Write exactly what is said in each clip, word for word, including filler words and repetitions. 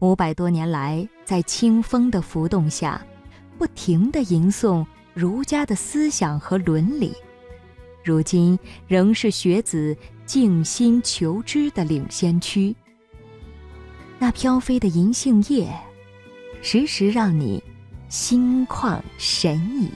五百多年来，在清风的浮动下，不停地吟诵儒家的思想和伦理，如今仍是学子静心求知的领先区。那飘飞的银杏叶，时时让你心旷神怡。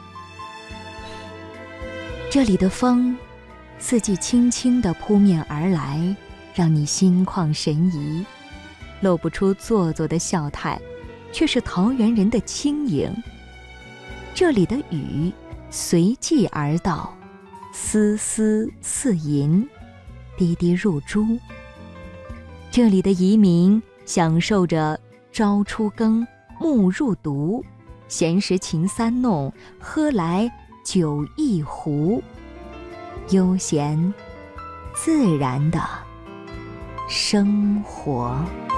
这里的风，四季轻轻地扑面而来，让你心旷神怡，露不出做作的笑态，却是桃源人的轻盈。这里的雨随季而到，丝丝似银，滴滴入珠。这里的移民享受着朝出羹，暮入读，闲时琴三弄，喝来酒一壶，悠闲自然的生活。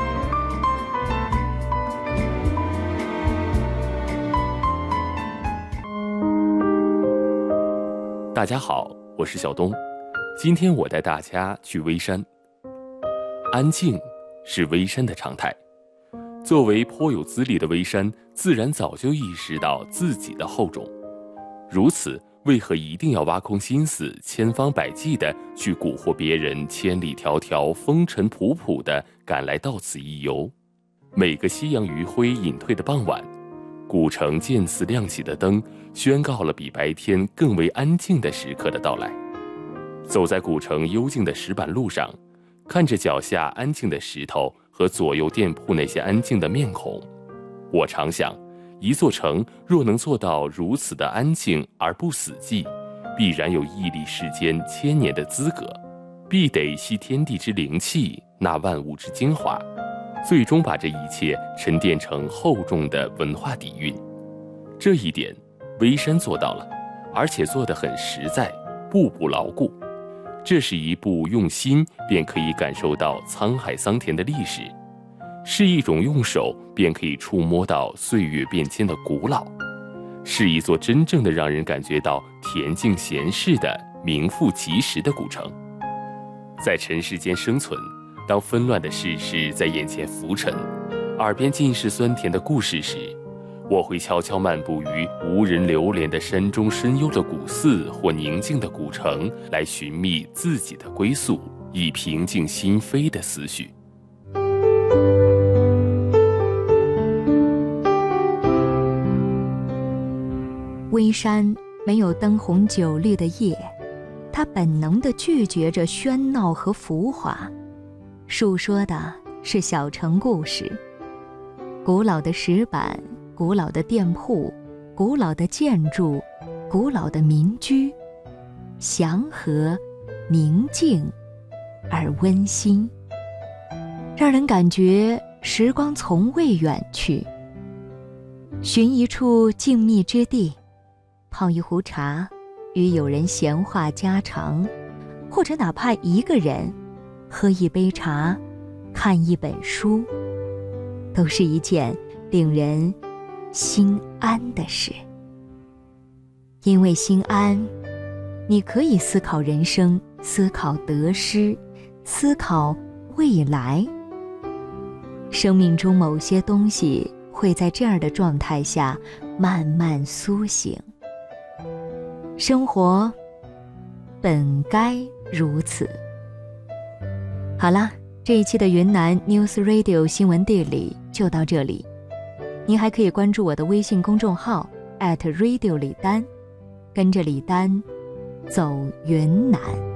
大家好，我是小东，今天我带大家去微山。安静是微山的常态，作为颇有资历的微山，自然早就意识到自己的厚重。如此，为何一定要挖空心思，千方百计地去蛊惑别人，千里迢迢风尘仆仆地赶来到此一游？每个夕阳余晖隐退的傍晚，古城渐次亮起的灯，宣告了比白天更为安静的时刻的到来。走在古城幽静的石板路上，看着脚下安静的石头和左右店铺那些安静的面孔，我常想，一座城若能做到如此的安静而不死寂，必然有屹立世间千年的资格，必得吸天地之灵气，纳万物之精华，最终把这一切沉淀成厚重的文化底蕴。这一点微山做到了，而且做得很实在，步步牢固。这是一部用心便可以感受到沧海桑田的历史，是一种用手便可以触摸到岁月变迁的古老，是一座真正的让人感觉到恬静闲适的名副其实的古城。在尘世间生存，当纷乱的世事在眼前浮沉，耳边尽是酸甜的故事时，我会悄悄漫步于无人流连的山中深幽的古寺或宁静的古城，来寻觅自己的归宿，以平静心扉的思绪。 微山没有灯红酒绿的夜，它本能地拒绝着喧闹和浮华，述说的是小城故事。古老的石板，古老的店铺，古老的建筑，古老的民居，祥和、宁静而温馨，让人感觉时光从未远去。寻一处静谧之地，泡一壶茶，与友人闲话家常，或者哪怕一个人喝一杯茶，看一本书，都是一件令人心安的事。因为心安，你可以思考人生，思考得失，思考未来。生命中某些东西会在这样的状态下慢慢苏醒。生活本该如此。好了，这一期的云南 News Radio 新闻地理就到这里。您还可以关注我的微信公众号 at radio 李丹，跟着李丹走云南。